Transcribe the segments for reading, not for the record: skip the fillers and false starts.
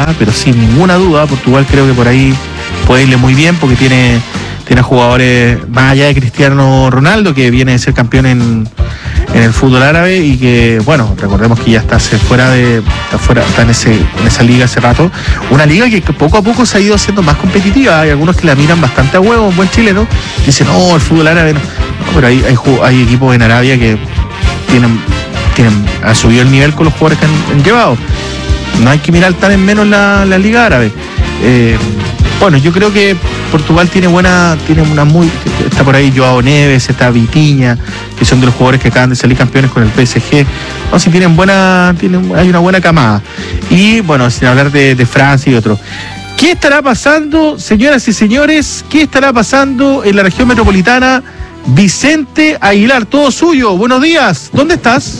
pero sin ninguna duda Portugal creo que por ahí puede irle muy bien porque tiene jugadores más allá de Cristiano Ronaldo, que viene de ser campeón en el fútbol árabe y que, bueno, recordemos que ya está en esa liga hace rato, una liga que poco a poco se ha ido haciendo más competitiva. Hay algunos que la miran bastante a huevo, un buen chileno, dicen, el fútbol árabe no, pero hay equipos en Arabia que han subido el nivel con los jugadores que han llevado. No hay que mirar tan en menos la liga árabe. Bueno, yo creo que Portugal está por ahí Joao Neves, está Vitinha, que son de los jugadores que acaban de salir campeones con el PSG. No, si hay una buena camada. Y bueno, sin hablar de Francia y otros. ¿Qué estará pasando, señoras y señores? ¿Qué estará pasando en la región metropolitana? Vicente Aguilar, todo suyo. Buenos días. ¿Dónde estás?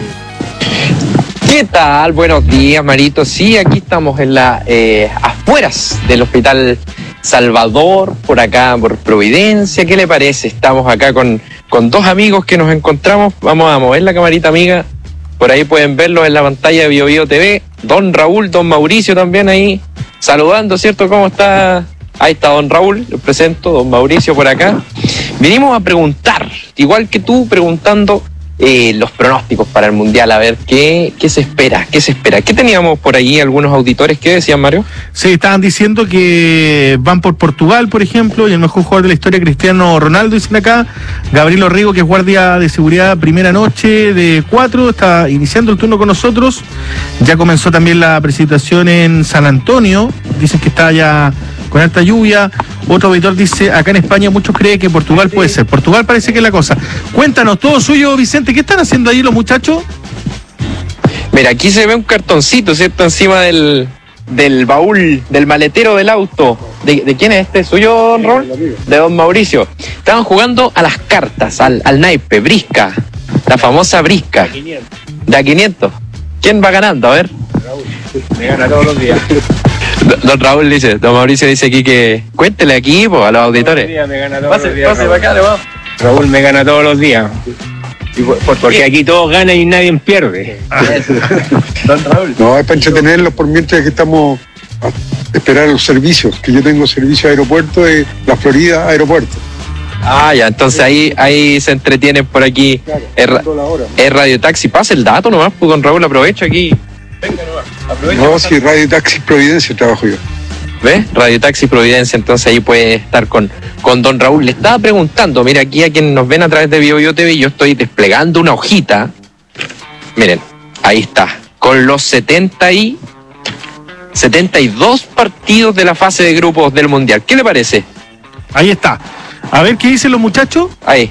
¿Qué tal? Buenos días, Marito. Sí, aquí estamos en las afueras del Hospital Salvador, por acá, por Providencia. ¿Qué le parece? Estamos acá con dos amigos que nos encontramos. Vamos a mover la camarita, amiga. Por ahí pueden verlos en la pantalla de BioBio TV. Don Raúl, don Mauricio también ahí saludando, ¿cierto? ¿Cómo está? Ahí está don Raúl, les presento, don Mauricio por acá. Vinimos a preguntar, igual que tú, preguntando los pronósticos para el Mundial, a ver qué se espera. ¿Qué teníamos por ahí algunos auditores? ¿Qué decían, Mario? Sí, estaban diciendo que van por Portugal, por ejemplo, y el mejor jugador de la historia, Cristiano Ronaldo, dicen acá. Gabriel Orrigo, que es guardia de seguridad, primera noche de 4, está iniciando el turno con nosotros. Ya comenzó también la precipitación en San Antonio, dicen que está ya con alta lluvia. Otro auditor dice, acá en España muchos creen que Portugal puede ser. Portugal parece que es la cosa. Cuéntanos, todo suyo, Vicente, ¿qué están haciendo ahí los muchachos? Mira, aquí se ve un cartoncito, ¿cierto? Encima del baúl, del maletero del auto. ¿De quién es este? ¿Suyo, don Raúl? De don Mauricio. Estaban jugando a las cartas, al naipe, brisca. La famosa brisca. De a 500. ¿Quién va ganando? A ver. Raúl, me gana todos los días. Don Raúl dice, don Mauricio dice aquí que cuéntele aquí a los auditores. Pase para acá, Raúl me gana todos los días. Porque aquí todos ganan y nadie pierde. Don Raúl. No, es para entretenerlos por mientras que estamos a esperar los servicios, que yo tengo servicio de aeropuerto de la Florida Aeropuerto. Ah, ya, entonces ahí se entretienen por aquí. Claro, es Radio Taxi. Pasa el dato nomás, pues don Raúl, aprovecho aquí. Venga nomás, aprovecha. No, si Radio Taxi Providencia trabajo yo. ¿Ves? Radio Taxi Providencia, entonces ahí puede estar con don Raúl. Le estaba preguntando, mira, aquí a quienes nos ven a través de BioBio TV, yo estoy desplegando una hojita. Miren, ahí está, con los 72 partidos de la fase de grupos del Mundial. ¿Qué le parece? Ahí está. A ver qué dicen los muchachos. Ahí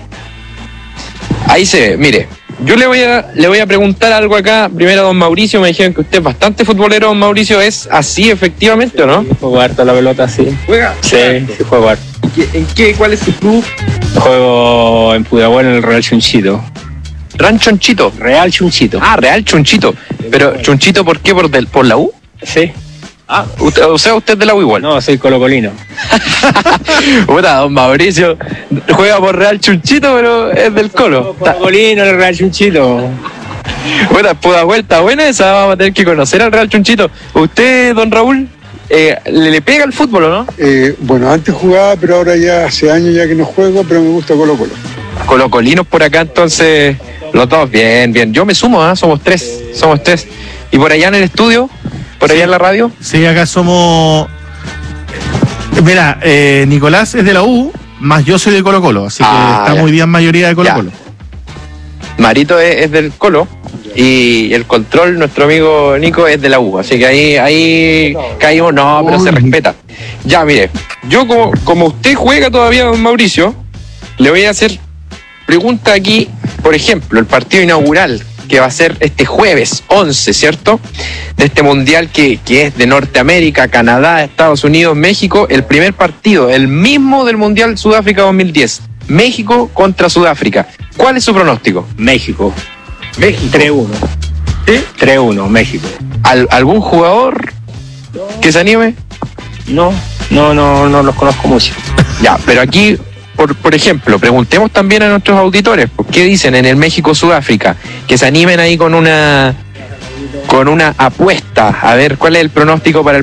se ve, mire. Yo le voy a preguntar algo acá. Primero a don Mauricio, me dijeron que usted es bastante futbolero, don Mauricio. ¿Es así efectivamente o no? Sí, juego harto la pelota, sí. ¿Juega? Sí, juego harto. ¿Cuál es su club? Juego en Pudahuel, en el Real Chunchito. ¿Ran Chunchito? Real Chunchito. Ah, Real Chunchito. Pero Chunchito, ¿por qué? ¿Por la U? Sí. Ah, usted es de la U igual. No, soy colocolino. Puta, don Mauricio juega por Real Chunchito, pero es del Colo. Colocolino, el Real Chunchito. Puta, vuelta buena esa, vamos a tener que conocer al Real Chunchito. ¿Usted, don Raúl, le pega al fútbol o no? Bueno, antes jugaba, pero ahora ya hace años ya que no juego, pero me gusta Colo-Colo. Colocolinos por acá, entonces, los dos, bien. Yo me sumo, somos tres. ¿Y por allá en el estudio? ¿Por allá en la radio? Sí, acá somos... Mira, Nicolás es de la U, más yo soy de Colo-Colo, así que está muy bien mayoría de Colo-Colo. Marito es del Colo y el control, nuestro amigo Nico, es de la U, así que ahí caímos, pero se respeta. Ya, mire, yo como usted juega todavía, don Mauricio, le voy a hacer pregunta aquí, por ejemplo, el partido inaugural que va a ser este jueves 11, ¿cierto? De este mundial que es de Norteamérica, Canadá, Estados Unidos, México, el primer partido, el mismo del Mundial Sudáfrica 2010, México contra Sudáfrica. ¿Cuál es su pronóstico? México. 3-1. ¿Sí? 3-1, México. ¿Algún jugador que se anime? No los conozco mucho. Ya, pero aquí... Por ejemplo, preguntemos también a nuestros auditores, ¿qué dicen en el México-Sudáfrica? Que se animen ahí con una apuesta, a ver cuál es el pronóstico para el